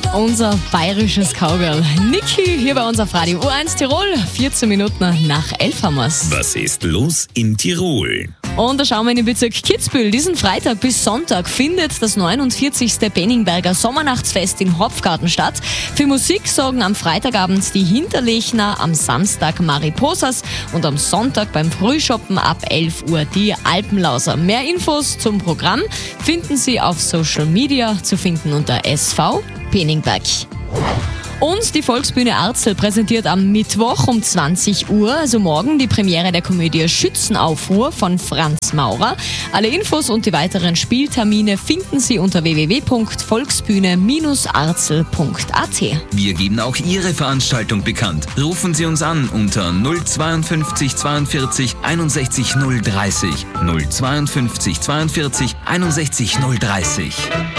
Unser bayerisches Cowgirl Niki hier bei uns auf Radio U1 Tirol. 14 Minuten nach 11 haben wir's. Was ist los in Tirol? Und da schauen wir in den Bezirk Kitzbühel. Diesen Freitag bis Sonntag findet das 49. Benningberger Sommernachtsfest in Hopfgarten statt. Für Musik sorgen am Freitagabend die Hinterlechner, am Samstag Mariposas und am Sonntag beim Frühschoppen ab 11 Uhr die Alpenlauser. Mehr Infos zum Programm finden Sie auf Social Media, zu finden unter SV Benningberg. Und die Volksbühne Arzel präsentiert am Mittwoch um 20 Uhr, also morgen, die Premiere der Komödie Schützenaufruhr von Franz Maurer. Alle Infos und die weiteren Spieltermine finden Sie unter www.volksbühne-arzel.at. Wir geben auch Ihre Veranstaltung bekannt. Rufen Sie uns an unter 052 42 61 030. 052 42 61 030.